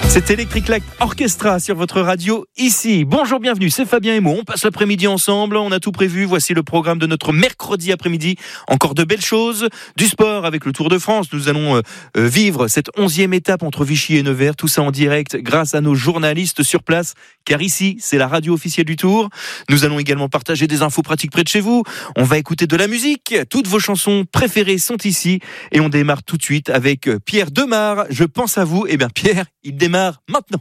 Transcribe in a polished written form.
C'est Electric Light Orchestra sur votre radio ici. Bonjour, bienvenue, c'est Fabien et moi. On passe l'après-midi ensemble, on a tout prévu. Voici le programme de notre mercredi après-midi. Encore de belles choses, du sport avec le Tour de France. Nous allons vivre cette 11e étape entre Vichy et Nevers. Tout ça en direct grâce à nos journalistes sur place, car ici, c'est la radio officielle du Tour. Nous allons également partager des infos pratiques près de chez vous. On va écouter de la musique. Toutes vos chansons préférées sont ici. Et on démarre tout de suite avec Pierre Demar. Je pense à vous. Eh bien, Pierre, il démarre maintenant.